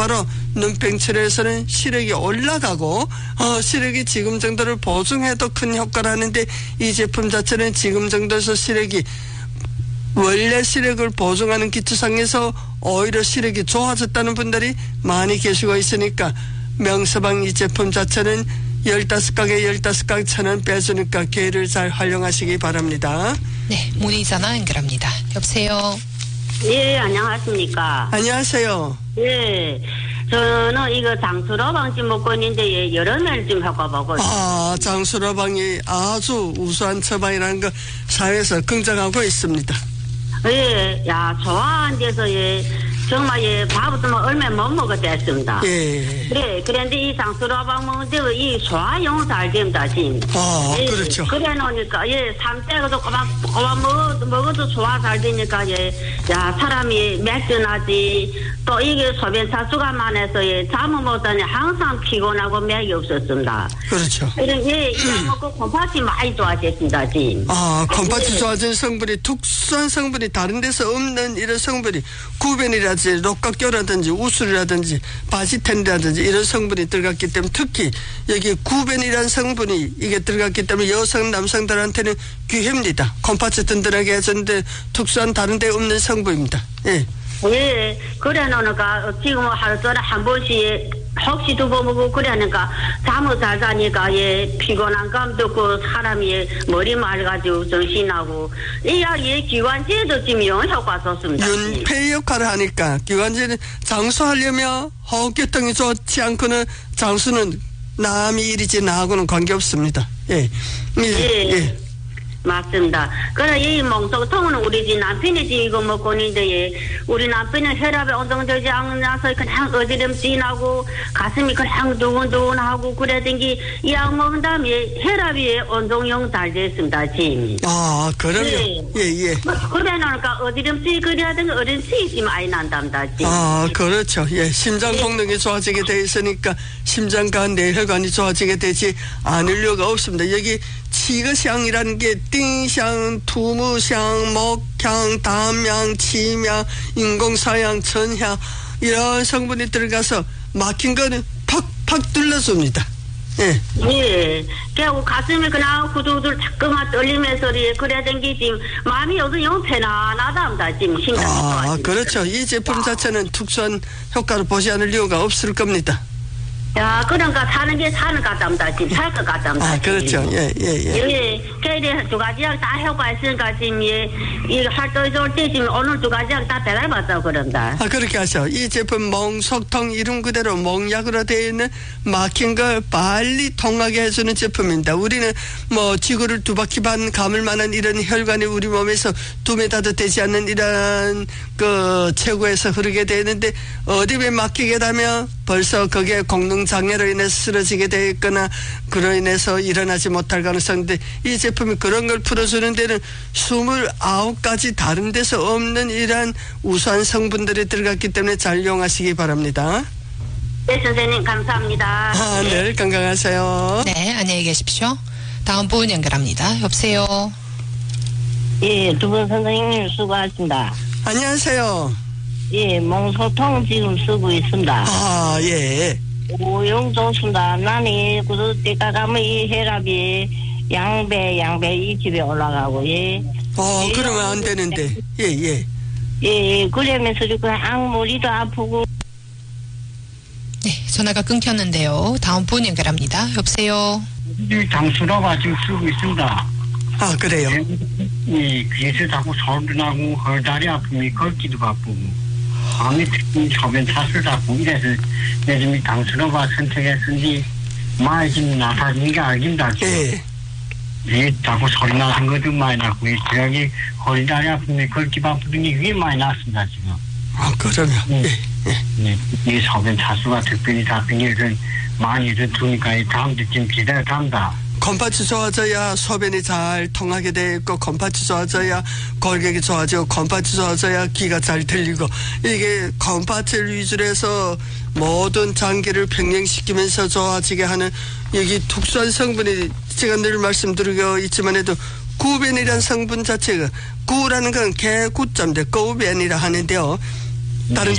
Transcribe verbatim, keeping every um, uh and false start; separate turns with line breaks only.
바로 눈병철에서는 시력이 올라가고 어, 시력이 지금 정도를 보충해도 큰 효과를 하는데 이 제품 자체는 지금 정도에서 시력이 원래 시력을 보충하는 기초상에서 오히려 시력이 좋아졌다는 분들이 많이 계시고 있으니까 명서방 이 제품 자체는 열다섯 가게 열다섯 각 천 원 빼주니까 기회를 잘 활용하시기 바랍니다.
네, 문의 전화 연결합니다. 여보세요.
예, 안녕하십니까.
안녕하세요.
예, 저는 이거 장수로방 지금 먹고 있는데 예, 여름에를 지금 효과 보고 있어요.
아, 장수로방이 아주 우수한 처방이라는 거 사회에서 긍정하고 있습니다.
예, 야, 좋아한 데서 예, 정말 예, 밥부터 뭐 얼마 못 먹었댔습니다.
예.
그래, 그런데 이 장수로방 먹는데 이 소화용 잘 됩니다, 지금.
아,
예,
그렇죠.
그래 놓으니까, 예, 삼대가도 꼬박, 꼬박 먹어도, 먹어도 소화 잘 되니까, 예, 야, 사람이 맥주 나지, 또 이게 소변 차수가 많아서, 예, 잠을 못 자니 항상 피곤하고 맥이 없었습니다.
그렇죠.
이런, 예, 이거 먹고 콩팥이 많이 좋아졌습니다, 지금.
아, 콩팥이
예.
좋아진 성분이 특수한 성분이 다른 데서 없는 이런 성분이 구벤이라든지 녹각교라든지 우술이라든지 바시텐이라든지 이런 성분이 들어갔기 때문에 특히 여기 구벤이라는 성분이 이게 들어갔기 때문에 여성 남성들한테는 귀합니다. 콩팥이 든든하게 해주는데 특수한 다른 데 없는 성분입니다. 예.
예, 그래 놓으니까 지금 하루 종일 한 번씩 혹시 두 번 먹고 그래 하니까 잠을 잘 자니까 예 피곤한 감도 없고 사람이 머리 맑아지고 정신나고 이야예 기관지에도 지금 영 효과 좋습니다.
윤폐 역할을 하니까 기관지는 장수하려면 호흡계통이 좋지 않고는 장수는 남이 일이지 나하고는 관계없습니다. 예. 예.
예.
예.
맞습니다. 그래, 이 몽소통은 우리 집 남편이 지 이거 먹고 있는데, 예, 우리 남편은 혈압이 온동되지 않아서 그냥 어지럼증 나고 가슴이 그냥 두근두근하고 그러던 게 이 약 먹은 다음에 혈압이 온동형 잘 됐습니다, 지금.
아, 그럼요.
예.
예, 예.
그래 놓으니까 어지럼증이 그래야든 어지럼증이 지금 많이 난답니다, 지금.
아, 그렇죠. 예, 심장功能이 좋아지게 돼 있으니까 심장과 뇌혈관이 좋아지게 되지 않을 이유가 없습니다. 여기 치거향이라는 게 띵향, 두무향, 목향, 담향, 치향, 인공사향, 천향 이런 성분이 들어가서 막힌 거는 팍팍 뚫려줍니다. 예.
예. 그리고 가슴이 그냥 후두들 자꾸만 떨리면서 그래야 게 지금 마음이 요즘 영 편안하답니다. 지금 심장이
아,
좋아지니까.
그렇죠. 이 제품 자체는 특수한 효과를 보지 않을 이유가 없을 겁니다.
야, 그러니까 사는 게 사는 것 같답니다. 지금 살 것 같답니다.
아, 그렇죠. 예, 예, 예.
예, 그래 두 가지 약 다 효과 있으니까 지금 예, 이 활동이 좋을 때 지금 오늘 두 가지 약 다 배달 받자고 그런다.
아, 그렇게 하죠. 이 제품 몽속통 이름 그대로 몽약으로 되어 있는 막힌 걸 빨리 통하게 해주는 제품입니다. 우리는 뭐 지구를 두 바퀴 반 감을 만한 이런 혈관이 우리 몸에서 두 메다도 되지 않는 이런 그 체구에서 흐르게 되는데 어디에 막히게 되면 벌써 거기에 공능 장애로 인해서 쓰러지게 되어 있거나 그로 인해서 일어나지 못할 가능성인데 이 제품이 그런 걸 풀어주는 데는 스물아홉 가지 다른 데서 없는 이러한 우수한 성분들이 들어갔기 때문에 잘 이용하시기 바랍니다.
네, 선생님 감사합니다.
아, 네, 건강하세요.
네, 안녕히 계십시오. 다음 분 연결합니다. 여보세요.
예, 두 분 선생님 수고하십니다.
안녕하세요.
예, 몽소통 지금 쓰고 있습니다.
아, 예.
오용 좋습니다. 나는 그래도 때가 가면 이 혈압이 양배, 양배 이 집에 올라가고, 예.
어,
예,
그러면 안 되는데. 예, 예.
예, 그러면서 그 악머리도 아프고.
네, 전화가 끊겼는데요. 다음 분 연결합니다. 여보세요.
장수라고 지금 쓰고 있습니다.
아, 그래요?
예, 그래서 자꾸 소리 나고 헐다리 아픔이 걷기도 바쁘고 마음이 특히 소변 차수도 아프고 이래서 요즘 이 장수라고 선택했는지 많이 지금 나타진 게 알긴다.
예.
예, 자꾸 소리 나는 것도 많이 났고 저기 헐다리 아픔이 걷기 바쁘던 게 그게 많이 났습니다 지금.
아, 그러면.
음.
예, 예.
네, 이 소변 차수가 특별히 잡힌 게 많이 두니까 다음 주쯤 기다려 간다.
콩팥이 좋아져야 소변이 잘 통하게 돼 있고 콩팥이 좋아져야 골격이 좋아지고 콩팥이 좋아져야 귀가 잘 들리고 이게 콩팥을 위주로 해서 모든 장기를 평행시키면서 좋아지게 하는 여기 특수한 성분이 제가 늘 말씀드리고 있지만 해도 구벤이라는 성분 자체가 구라는 건 개구자인데 구벤이라 하는데요. 다른